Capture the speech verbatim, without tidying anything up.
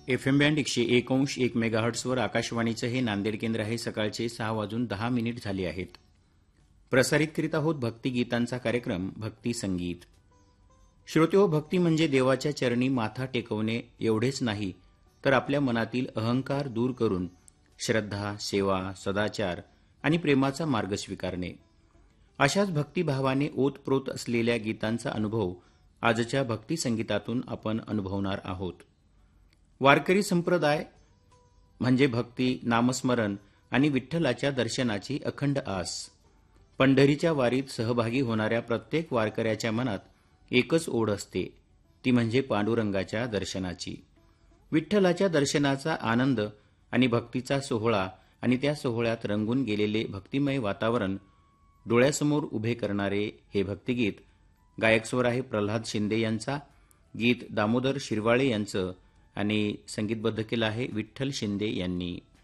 F M band एकशे एक अंश एक मेगाहर्ट्सवर आकाशवाणीचं हे नांदेड केंद्र आहे. सकाळचे सहा वाजून दहा मिनिट झाले आहेत. प्रसारित करीत आहोत भक्तिगीतांचा कार्यक्रम भक्ती संगीत. श्रोतेहो, भक्ती म्हणजे देवाच्या चरणी माथा टेकवणे एवढेच नाही, तर आपल्या मनातील अहंकार दूर करून श्रद्धा, सेवा, सदाचार आणि प्रेमाचा मार्ग स्वीकारणे. अशाच भक्तिभावाने ओतप्रोत असलेल्या गीतांचा अनुभव आजच्या भक्ती संगीतातून आपण अनुभवणार आहोत. वारकरी संप्रदाय म्हणजे भक्ती, नामस्मरण आणि विठ्ठलाच्या दर्शनाची अखंड आस. पंढरीच्या वारीत सहभागी होणाऱ्या प्रत्येक वारकऱ्याच्या मनात एकच ओढ असते, ती म्हणजे पांडुरंगाच्या दर्शनाची. विठ्ठलाच्या दर्शनाचा आनंद आणि भक्तीचा सोहळा आणि त्या सोहळ्यात रंगून गेलेले भक्तिमय वातावरण डोळ्यासमोर उभे करणारे हे भक्तिगीत. गायक स्वर आहे प्रल्हाद शिंदे यांचा, गीत दामोदर शिरवाळे यांचं आणि संगीतबद्ध केलं आहे विठ्ठल शिंदे यांनी.